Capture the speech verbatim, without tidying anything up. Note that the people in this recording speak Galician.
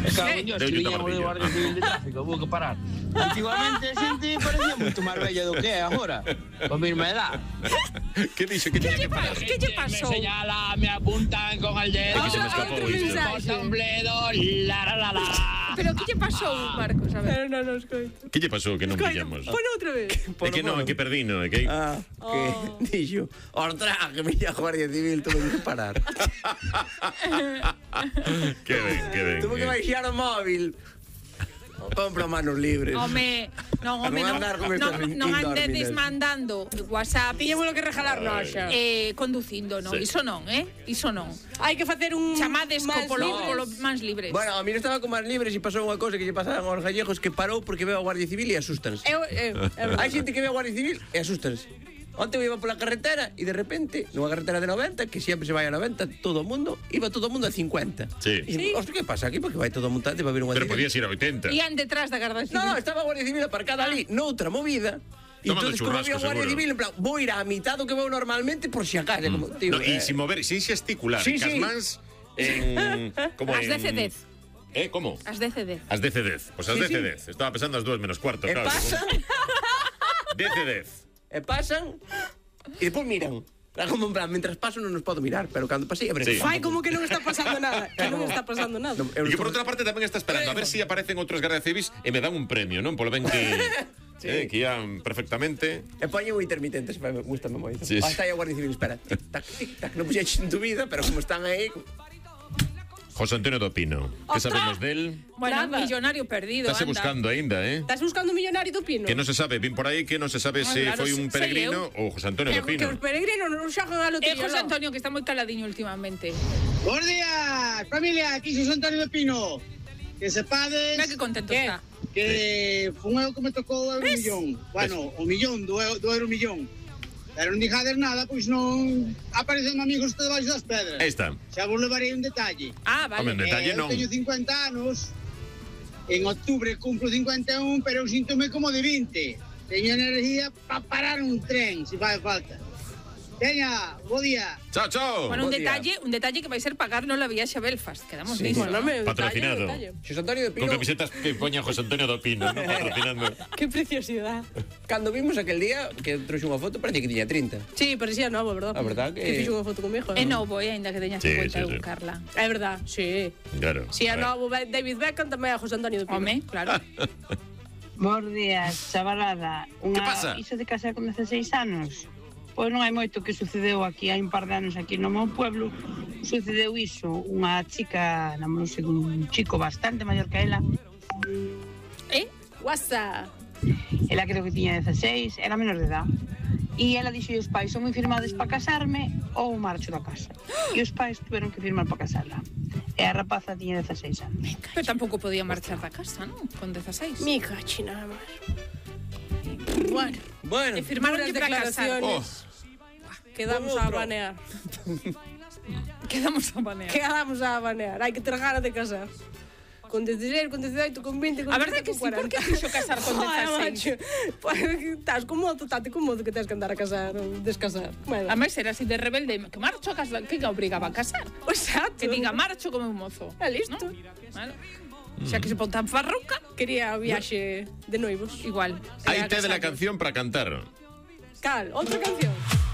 Cabrón, se viñamos de Guardia Civil de Tráfico, vou que parar. Antigamente a xente parecía moito máis bella do que é agora, con mesma edad. Que dixo que tiña que parar? Que lle pasou? Me señala, me apuntan con el dedo. Que se me escapou isto. Bota un bledo, la la la la. Pero que lle pasou, Marcos? A ver. Non, non, escoito. Que lle pasou que non pillamos? Pon outra vez. É que non, é que perdino, é que... Ah, que dixo, ostras, que miña Guardia Civil tuve que parar. Que ben, que ben. Tuve que baixar o móvil. Compra manos libres. Home, non, home, non, non, non andedes mandando WhatsApp. Tiñémolo que regalar nós xa. Eh, conducindo, non, Sí. iso non, eh? Iso non. Hai que facer un Chamades co mans polo, libres. polo mans libres. Bueno, a mí non estaba con mans libres e pasou unha cousa que lle pasaban aos gallegos que parou porque veo a Guardia Civil e asústanse. Eu, eu, é verdade. Hai xente que ve a Guardia Civil e asústanse. Onte eu iba pola carretera e de repente, nunha carretera de noventa, que sempre se vai a noventa, todo o mundo, iba todo o mundo a cincuenta. Sí. E, ostras, que pasa aquí? Porque vai todo o mundo para ver unha Pero dirección. podías ir a oitenta. Ian detrás da Garda Civil. No, no, estaba a Guardia Civil aparcada ali, noutra movida. E Tomando entonces, como churrasco, había Guardia seguro. Civil, en plan, vou ir a mitad do que vou normalmente por si acaso. Como, tío, No, e eh, sin mover, sin xesticular. Sí, Cas sí. mans en... Como As en... dez e dez. Eh, como? As dez e dez. As dez e dez. Pois as Sí, dez e sí. dez. Estaba pensando as dúas menos cuarto, e claro. pasan, dez e dez. e pasan, e depois miran. Era como en plan, mientras paso non nos podo mirar, pero cando pasei, abre. Sí. Fai como que non está pasando nada. Que non está pasando nada. Non, eu E que non por sou- outra parte tamén está esperando a ver se si aparecen outros Garda Civis e me dan un premio, non? Polo ben que... Sí. eh, que ian perfectamente. E poño intermitentes, me gusta me moito. Sí, sí. Hasta aí a Guardia Civil, espera. Tic, tac, tic, tac, non puxeches en tu vida, pero como están aí... José Antonio do Pino. Que Ostras. sabemos del? Bueno, Nada. millonario perdido, Estase anda. buscando aínda, eh? Estás buscando un millonario do Pino? Que non se sabe, vin por aí que non se sabe Ah, se claro, foi un sei peregrino ou José Antonio Que, do que Pino. os peregrinos non xogan a É lotería. José non? Antonio, que está moi caladiño últimamente. Buenos días, familia, aquí José Antonio de Pino. Que sepades Mira que contento ¿Qué? está. que fue un euro que me tocou o euro millón. Bueno, o millón, do, eu- do euro millón. Pero non dixades nada, pois non aparecen amigos debaixo das pedras. Aí está. Xa vos levarei un detalle. Ah, vale. Home, detalle Eh, non. Eu teño cincuenta anos, en octubre cumplo cincuenta e un, pero eu síntome como de vinte. Teño energía para parar un tren, se fai falta. Veña, bo día. Chao, chao. Bueno, un Bo día. detalle, un detalle que vai ser pagarnos la viaxe a Belfast. Quedamos Sí, niso. Bueno, me, Patrocinado. detalle, detalle. Xosé Antonio de Con Pino, camisetas que poña José Antonio do Pino, non? Patrocinando. Qué preciosidad. cando vimos aquel día, que trouxe unha foto, parecía que tiña trinta. Sí, parecía novo, verdad? A verdad que- Que fixo unha foto comigo. É novo, eh, ainda que teña Sí, cincuenta e un, sí, sí. Carla. É verdad, sí. Claro. Si é A ver. novo David Beckham, tamén é José Antonio de Pino. Home, claro. Bos días, chavalada. Unha, Que pasa? Iso de casar con dezaseis anos, pois non hai moito que sucedeu aquí, hai un par de anos aquí no meu pueblo. Sucedeu iso, unha chica namorouse dun chico bastante maior que ela. Eh? WhatsApp. Ela creo que tiña dezaseis, era menor de edad. E ela dixo aos pais, son moi firmados para casarme ou marcho da casa. E os pais tuveron que firmar para casarla. E a rapaza tiña dezaseis anos. Pero tampouco podía marchar da casa, non? Con dezaseis. Mija, china, nada máis. Bueno, Bueno, E firmaron duras para casar. declaraciones. Quedamos a Outro. banear. Quedamos a banear. Quedamos a banear. Hai que ter ganas de casar. Con dieciséis, con diecioito, con vinte, con A verdade trinta, que con sí, por que cuarenta. fixo casar con Joder, dezaseis? macho. Pues, estás con modo, tate con modo que tens que andar a casar ou descasar. Bueno. A máis era así de rebelde, que marcho a casar, que que obrigaba a casar? Exacto. Que diga marcho como un mozo. É listo. ¿No? Claro. Xa que se pon tan farruca, Quería viaxe de noivos. igual. Aí Era te de la casarnos. canción para cantar. Cal, outra canción.